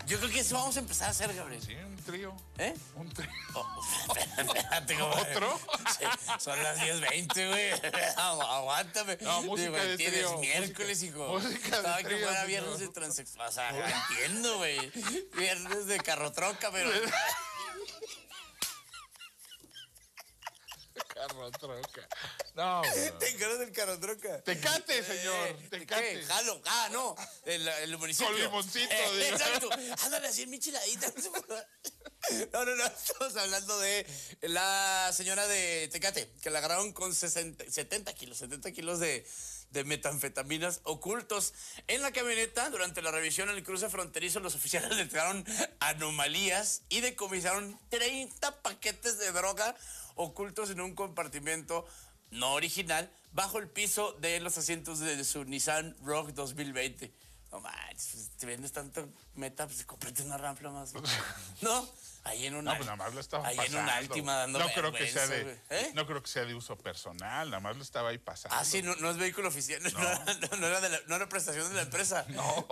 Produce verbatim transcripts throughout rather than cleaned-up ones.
Yo creo que eso vamos a empezar a hacer, Gabriel. Sí, un trío. ¿Eh? Un trío. Oh, espérate, compadre. ¿Otro? Sí, son las diez veinte, güey. Aguántame. No, música Digo, de tienes trío, miércoles, música- hijo. música de Estaba que trío, fuera señor. viernes de transexual. O sea, entiendo, güey. Viernes de carrotroca, pero... Carro troca. No, no. ¿Te encargas del carrotroca? Tecate, señor. Eh, Tecate. ¿Qué? Jalo. Ah, no. El, el municipio. Con limoncito, Eh, digo. exacto. Ándale así en micheladita. No, no, no. Estamos hablando de la señora de Tecate, que la agarraron con sesenta, setenta kilos, setenta kilos de, de metanfetaminas ocultos en la camioneta. Durante la revisión en el cruce fronterizo, los oficiales detectaron anomalías y decomisaron treinta paquetes de droga ocultos en un compartimento no original bajo el piso de los asientos de su Nissan Rogue dos mil veinte. No manches, pues, te vendes tanto meta, pues cómprate una rampla más. ¿No? Ahí en una. No, pues nada más lo estaba ahí pasando. en una Altima dando no creo que sea de, güey. ¿Eh? No creo que sea de uso personal, nada más lo estaba ahí pasando. Ah, sí, no, no es vehículo oficial. No, no, no, no era de la, no era prestación de la empresa. No.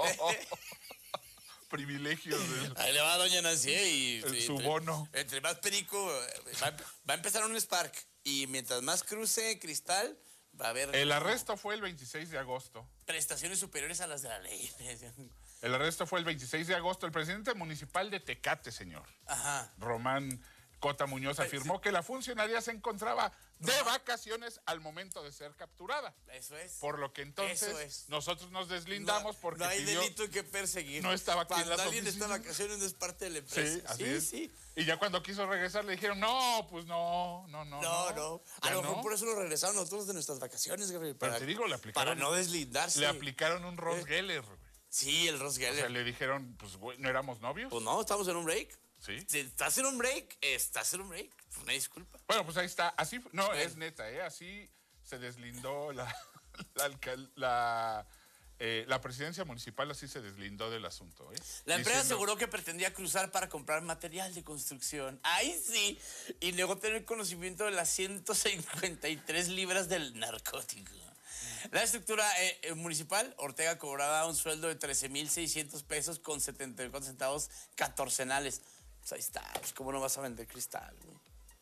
Privilegios de... Ahí le va a doña Nancy y... El, y su entre, bono. Entre más perico, va, va a empezar un Spark. Y mientras más cruce cristal, va a haber... El arresto fue el veintiséis de agosto. Prestaciones superiores a las de la ley. El arresto fue el veintiséis de agosto. El presidente municipal de Tecate, señor, Ajá. Román Cota Muñoz, afirmó que la funcionaria se encontraba de vacaciones al momento de ser capturada. Eso es. Por lo que entonces Eso es. nosotros nos deslindamos no, porque no hay pidió... delito que perseguir. No estaba aquí Cuando en las alguien está de oficinas. vacaciones no es parte de la empresa. Sí, así sí, es. sí. Y ya cuando quiso regresar le dijeron, no, pues no, no, no. No, no. A Ya lo mejor no. por eso lo regresaron nosotros de nuestras vacaciones, Gabriel. Pero Para, te digo, le aplicaron... para no deslindarse. Le aplicaron un Ross ¿Eh? Geller, güey. Sí, el Ross O sea, Geller. le dijeron, pues, güey, ¿no éramos novios? Pues no, estamos en un break. Sí. Si estás en un break, estás en un break. Una disculpa. Bueno, pues ahí está. Así, no, Bueno. es neta, ¿eh? Así se deslindó la, la, alcal- la, eh, la presidencia municipal, así se deslindó del asunto, ¿eh? La empresa Diciendo- aseguró que pretendía cruzar para comprar material de construcción. ¡Ay, sí! Y negó tener conocimiento de las ciento cincuenta y tres libras del narcótico. La estructura eh, eh, municipal, Ortega cobraba un sueldo de trece mil seiscientos pesos con setenta y cuatro centavos catorcenales. Pues ahí está, pues cómo no vas a vender cristal, güey.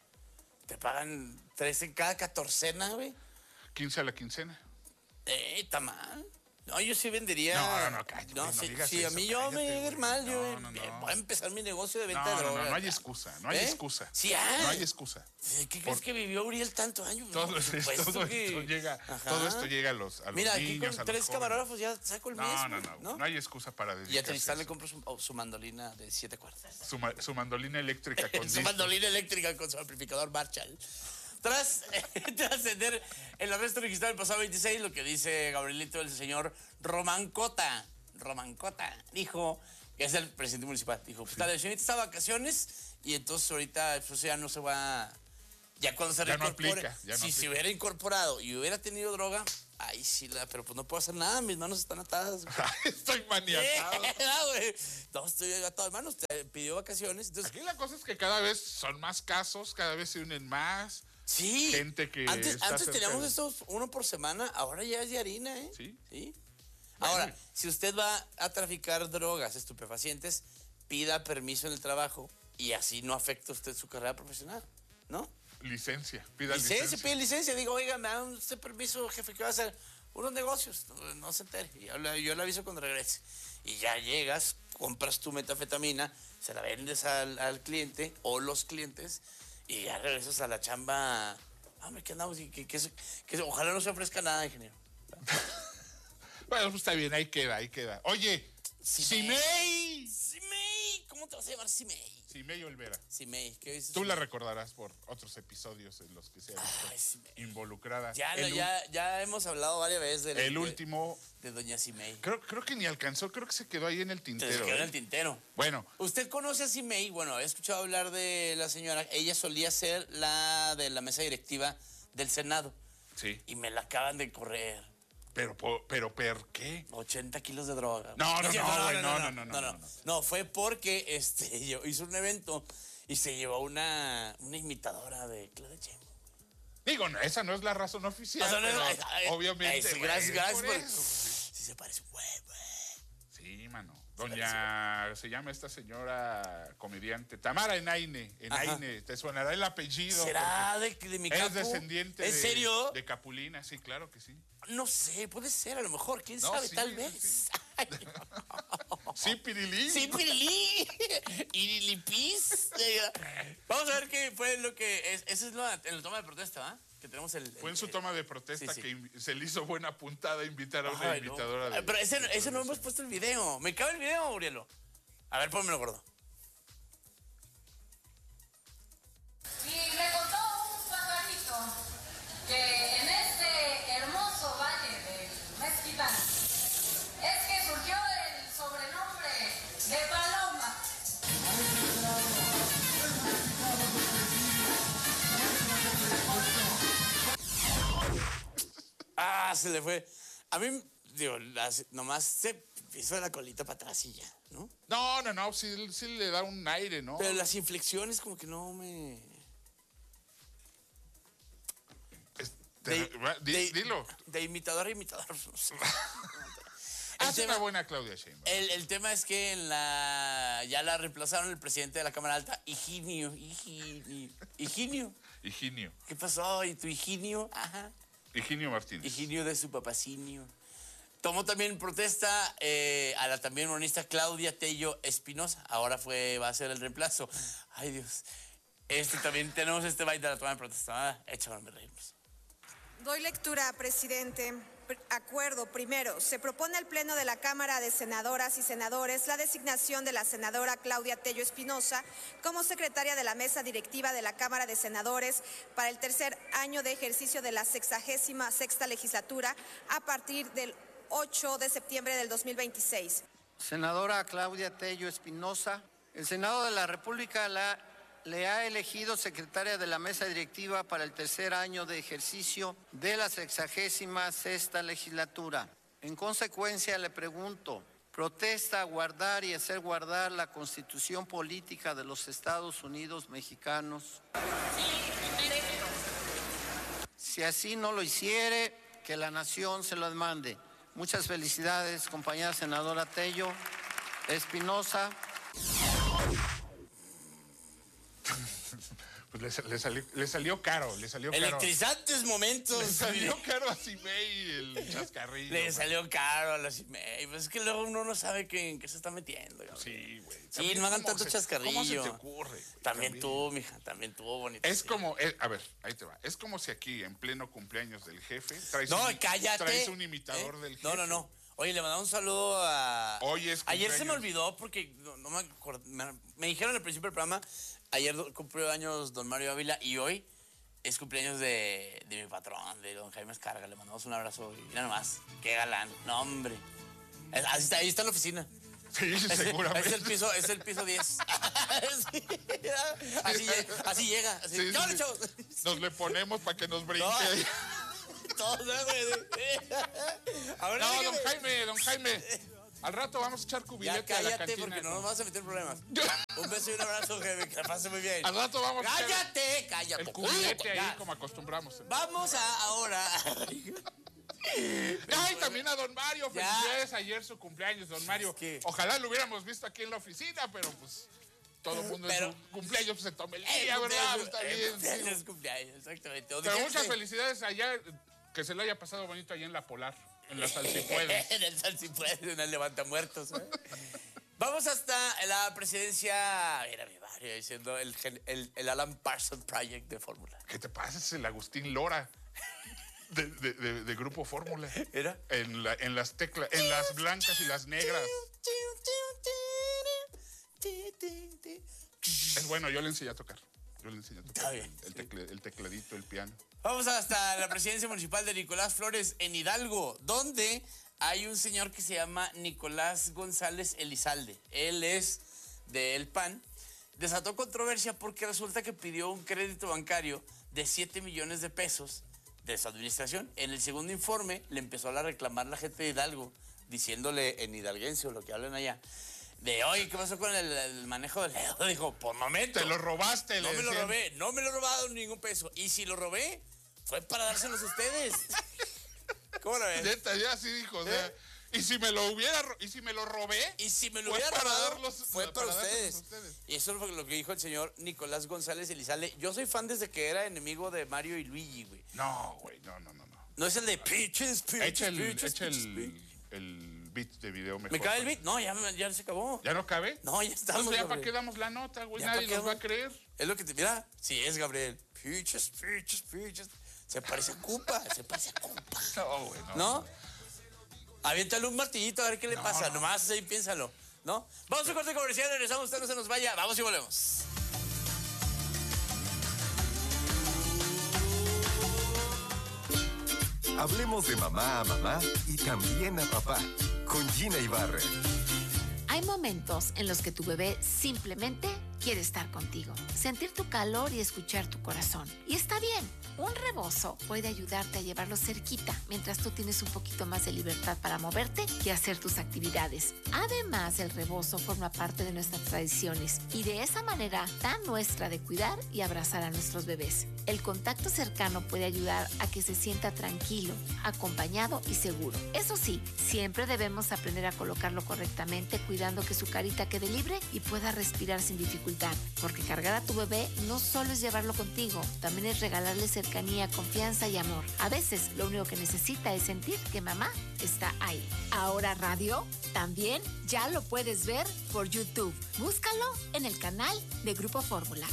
Te pagan trece en cada catorcena, güey. quince a la quincena. Eh, está mal. No, yo sí vendería. No, no, no, cállate, No, no si, digas si a eso, mí yo me cállate, llega a ir güey. mal, yo No, no, no. eh, voy a empezar mi negocio de venta No, de no, droga. no, no hay excusa, no hay ¿Eh? excusa. Sí hay. No hay excusa. ¿Qué Por- crees que vivió Uriel tanto años? No, Todo, por esto, supuesto todo que- esto llega, Ajá. todo esto llega a los, a los Mira, aquí niños, con a los tres jóvenes. camarógrafos ya saco el No, mismo. no, no, no, hay excusa para Y a dedicarse Tristán a le eso. compro su, oh, su mandolina de siete cuartas. Su, ma- su mandolina eléctrica con Su disco. mandolina eléctrica con su amplificador Marshall. Tras trascender el arresto registrado el pasado veintiséis, lo que dice Gabrielito, el señor Román Cota, Román Cota, dijo, que es el presidente municipal, dijo, pues la señorita está de vacaciones y entonces ahorita pues, ya no se va, ya cuando se Ya no reincorpore, aplica, ya no si se aplica. hubiera incorporado y hubiera tenido droga, ahí sí, la, pero pues no puedo hacer nada, mis manos están atadas. güey. Estoy maniatado. Ah, güey. No, estoy atado de manos, te pidió vacaciones, entonces... Aquí la cosa es que cada vez son más casos, cada vez se unen más. Sí. Gente que Antes, está antes cerca teníamos de- estos uno por semana, ahora ya es de harina, ¿eh? Sí. Sí. Bueno. Ahora, si usted va a traficar drogas, estupefacientes, pida permiso en el trabajo y así no afecta usted su carrera profesional, ¿no? Licencia, pida Licencia, licencia. pide licencia. Digo, oiga, me da usted permiso, jefe, que va a hacer unos negocios. No, no se entere. Yo le, yo le aviso cuando regrese. Y ya llegas, compras tu metanfetamina, se la vendes al, al cliente o los clientes y ya regresas a la chamba. Hombre, ¿qué andamos? Que, que, que, que ojalá no se ofrezca nada, ingeniero. Bueno, pues está bien, ahí queda, ahí queda. Oye, Simei. Simei. ¿Cómo te vas a llamar Simei? Simei Olvera. Simei. ¿Qué dices? Tú la recordarás por otros episodios en los que se ha visto Ay, Simei. involucrada. Ya, el, ya, ya hemos hablado varias veces de, el de- último, de doña Simei. creo, creo que ni alcanzó, creo que se quedó ahí en el Se tintero. quedó en ¿eh? el tintero. Bueno, ¿Usted conoce a Simei? Bueno, he escuchado hablar de la señora. Ella solía ser la de la mesa directiva del Senado. sí, Y me la acaban de correr. pero, po- pero, ¿per qué? ochenta kilos de droga. No, no, es no, cierto, güey, no, no, no, no, no, no. No, fue porque este, yo hizo un evento y se llevó una, una imitadora de Claudia Sheinbaum. Digo, no, esa no es la razón oficial, O sea, no, pero ay, ay, obviamente. ay, sí, güey, gracias, gracias por por- eso, sí. Sí se parece un güey, güey. Sí, mano. Doña, se llama esta señora comediante, Tamara Enaine. Enaine, te sonará el apellido. ¿Será de, de mi capu? Es descendiente ¿En de, serio? de Capulina, sí, claro que sí. No sé, puede ser, a lo mejor, quién No, sabe, sí, tal sí, vez. sí. Ay, Sí, Pirilín. sí, Pirilí. Irilipis. Vamos a ver qué fue lo que... Es, esa es la, en la toma de protesta, ¿va? Que tenemos el... Fue en el, su toma de protesta sí, sí. que invi- se le hizo buena puntada invitar a una Ay, invitadora. no. De, Pero ese, de ese no protesta. hemos puesto el video. ¿Me cabe el video, Urielo? A ver, pónmelo, gordo. Y me contó un pajarito que en este hermoso valle del Mezquitán es que surgió el sobrenombre de Paloma. Ah, se le fue. A mí, digo, las- nomás se hizo la colita para atrás y ya, ¿no? No, no, no, sí, sí le da un aire, ¿no? Pero las inflexiones como que no me... Este, di- de- dilo. De imitador a imitador, no sé. Hace tema- una buena Claudia Sheinbaum. El, el tema es que en la ya la reemplazaron el presidente de la Cámara Alta, Higinio, Higinio, Higinio. Higinio. ¿Qué pasó? ¿Y tu Higinio? Ajá. Higinio Martínez. Higinio de su papacinio. Tomó también protesta eh, a la también moronista Claudia Tello Espinosa. Ahora fue, va a ser el reemplazo. Ay, Dios. Este también tenemos este baile de la toma de protesta. Ah, échame reírnos. Doy lectura, presidente. Pr- Acuerdo. Primero, se propone al Pleno de la Cámara de Senadoras y Senadores la designación de la senadora Claudia Tello Espinosa como secretaria de la Mesa Directiva de la Cámara de Senadores para el tercer año de ejercicio de la sexagésima sexta legislatura a partir del ocho de septiembre del dos mil veintiséis. Senadora Claudia Tello Espinosa, el Senado de la República la, le ha elegido secretaria de la mesa directiva para el tercer año de ejercicio de la sexagésima sexta legislatura. En consecuencia, le pregunto, ¿protesta guardar y hacer guardar la Constitución Política de los Estados Unidos Mexicanos? Si así no lo hiciere, que la nación se lo demande. Muchas felicidades, compañera senadora Tello Espinosa. Pues le, le salió, le salió caro, le salió caro. Electrizantes momentos. Le salió caro a Cimei el chascarrillo. Le man. salió caro a la Cimei. Pues es que luego uno no sabe que, en qué se está metiendo. Gabriel. Sí, güey. Sí, También, no hagan ¿cómo tanto se- chascarrillo. ¿Cómo se te ocurre? güey? También, También. tú, mija, también tú, bonito. Es sí. como, eh, a ver, ahí te va. Es como si aquí, en pleno cumpleaños del jefe, traes, No, un, cállate. traes un imitador ¿Eh? del jefe. No, no, no. Oye, le mandamos un saludo a... Hoy es Ayer se me cumpleaños. olvidó porque no, no me acuerdo. Me, me dijeron al principio del programa, ayer do- cumplió años don Mario Ávila y hoy es cumpleaños de, de mi patrón, de don Jaime Escarga. Le mandamos un abrazo y mira nomás, qué galán. No, hombre. Es- Ahí está, ahí está en la oficina. Sí, Es, seguramente. es el piso, es el piso diez. Sí. Así, lle- así llega. Así. Sí, sí, ¡Chavos, sí. chavos! Nos le ponemos para que nos brinque. No. Todos, ¿no, güey? Ahora No, dígame. don Jaime, don Jaime. Al rato vamos a echar Ya cubilete a la cállate cantina. porque no nos vamos a meter en problemas. Un beso y un abrazo, jefe, que la pase muy bien. Al rato vamos a echar Cállate, cállate. el cubilete ahí Ya. como acostumbramos. Vamos a ahora. Ay, también a don Mario. Ya. Felicidades ayer su cumpleaños, don Mario. Es que- Ojalá lo hubiéramos visto aquí en la oficina, pero pues todo el mundo Pero- en su cumpleaños pues, se tome el Eh, día, ¿verdad? cumpleaños, Está eh, bien. cumpleaños, sí. cumpleaños, exactamente. O Pero dijiste- muchas felicidades allá. Que se le haya pasado bonito allá en la Polar, en la Salsipuedes. En el Salsipuedes, en el Levantamuertos. ¿eh? Vamos hasta la presidencia. Mira mi Mario diciendo el, gen- el, el Alan Parsons Project de Fórmula. ¿Qué te pasa? Es el Agustín Lora de, de- de- de Grupo Fórmula. ¿Era? En, la- en las teclas, en las blancas y las negras. Es bueno, yo le enseñé a tocar. Yo le enseñé a tocar. Está bien, El, tecle- el tecladito, el piano. Vamos hasta la presidencia municipal de Nicolás Flores en Hidalgo, donde hay un señor que se llama Nicolás González Elizalde. Él es del P A N. Desató controversia porque resulta que pidió un crédito bancario de siete millones de pesos de su administración. En el segundo informe le empezó a reclamar la gente de Hidalgo, diciéndole en hidalguense o lo que hablan allá, de, oye, ¿qué pasó con el, el manejo del dedo? Dijo, por momento. Te lo robaste, No le me lo decían. robé, no me lo he robado ningún peso. Y si lo robé, fue para dárselos a ustedes. ¿Cómo lo ves? Neta, ya sí dijo, o sea, ¿Eh? Y si me lo hubiera, y si me lo robé, y si me lo fue hubiera para robado, darlos- fue para, para ustedes. dárselos a ustedes. Y eso fue lo que dijo el señor Nicolás González Elizalde. Yo soy fan desde que era enemigo de Mario y Luigi, güey. No, güey, no, no, no, no. No es el de Peaches, Peaches, Echa el, Peaches, echa Peaches, el, Peaches. el beat de video mejor. ¿Me cae el beat? No, ya, ya se acabó. ¿Ya no cabe? No, ya estamos. Entonces ya para Gabriel. qué damos la nota, güey. Ya Nadie pa' qué nos va a damos- creer. Es lo que te... Mira, sí es, Gabriel. Peaches, Peaches, Peaches. Se parece a Koopa, se parece a Koopa. No, güey, no. ¿No? Aviéntale un martillito a ver qué le pasa. Nomás ahí piénsalo, ¿no? Vamos a un corte comercial, regresamos, usted no se nos vaya. Vamos y volvemos. Hablemos de mamá a mamá y también a papá. Con Gina Ibarra. Hay momentos en los que tu bebé simplemente quiere estar contigo, sentir tu calor y escuchar tu corazón. Y está bien. Un rebozo puede ayudarte a llevarlo cerquita mientras tú tienes un poquito más de libertad para moverte y hacer tus actividades. Además, el rebozo forma parte de nuestras tradiciones y de esa manera tan nuestra de cuidar y abrazar a nuestros bebés. El contacto cercano puede ayudar a que se sienta tranquilo, acompañado y seguro. Eso sí, siempre debemos aprender a colocarlo correctamente, cuidando que su carita quede libre y pueda respirar sin dificultad. Porque cargar a tu bebé no solo es llevarlo contigo, también es regalarle cercanía, confianza y amor. A veces lo único que necesita es sentir que mamá está ahí. Ahora Radio también ya lo puedes ver por YouTube. Búscalo en el canal de Grupo Fórmula.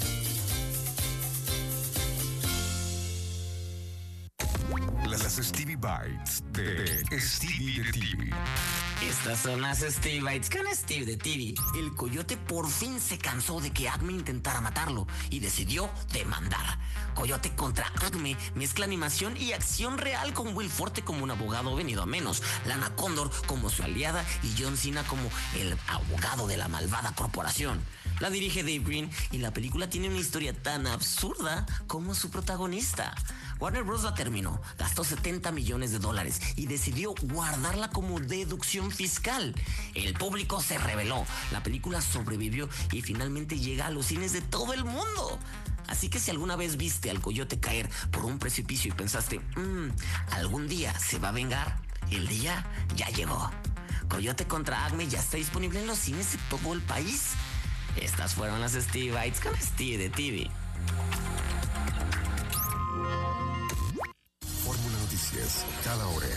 Las Stevie Bites de Stevie de T V. Estas son las Stevie Bites con Steve de T V. El coyote por fin se cansó de que Acme intentara matarlo y decidió demandar. Coyote contra Acme mezcla animación y acción real con Will Forte como un abogado venido a menos, Lana Condor como su aliada y John Cena como el abogado de la malvada corporación. La dirige Dave Green y la película tiene una historia tan absurda como su protagonista. Warner Bros. La terminó, gastó setenta millones de dólares y decidió guardarla como deducción fiscal. El público se rebeló, la película sobrevivió y finalmente llega a los cines de todo el mundo. Así que si alguna vez viste al coyote caer por un precipicio y pensaste, mmm, algún día se va a vengar, el día ya llegó. Coyote contra Acme ya está disponible en los cines de todo el país. Estas fueron las Stevie Bites con Steve de T V. Fórmula Noticias, cada hora.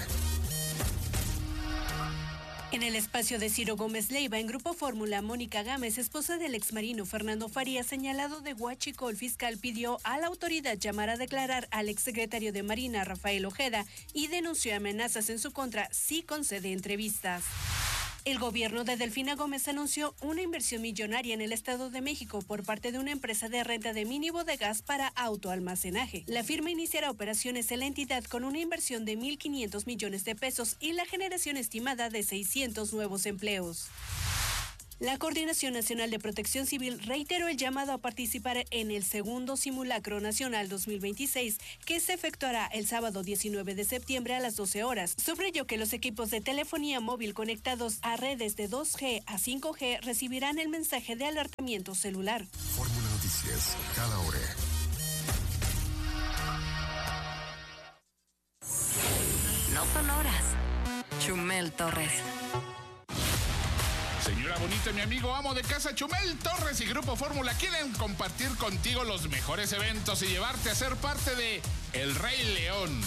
En el espacio de Ciro Gómez Leiva, en Grupo Fórmula, Mónica Gámez, esposa del exmarino Fernando Farías, señalado de huachico, el fiscal pidió a la autoridad llamar a declarar al exsecretario de Marina, Rafael Ojeda, y denunció amenazas en su contra si concede entrevistas. El gobierno de Delfina Gómez anunció una inversión millonaria en el Estado de México por parte de una empresa de renta de mini bodegas para autoalmacenaje. La firma iniciará operaciones en la entidad con una inversión de mil quinientos millones de pesos y la generación estimada de seiscientos nuevos empleos. La Coordinación Nacional de Protección Civil reiteró el llamado a participar en el segundo Simulacro Nacional dos mil veintiséis, que se efectuará el sábado diecinueve de septiembre a las doce horas. Subrayó que los equipos de telefonía móvil conectados a redes de dos G a cinco G recibirán el mensaje de alertamiento celular. Fórmula Noticias, cada hora. No son horas. Chumel Torres. Señora bonita, mi amigo amo de casa, Chumel Torres y Grupo Fórmula quieren compartir contigo los mejores eventos y llevarte a ser parte de El Rey León.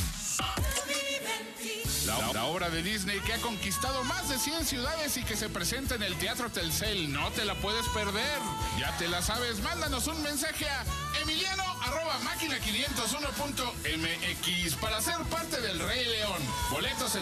La, la obra de Disney que ha conquistado más de cien ciudades y que se presenta en el Teatro Telcel. No te la puedes perder. Ya te la sabes, mándanos un mensaje a emiliano arroba máquina quinientos uno punto m x para ser parte del Rey León. Boletos en